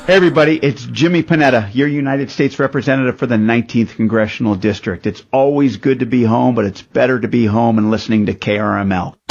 Hey everybody, it's Jimmy Panetta, your United States Representative for the 19th Congressional District. It's always good to be home, but it's better to be home and listening to KRML.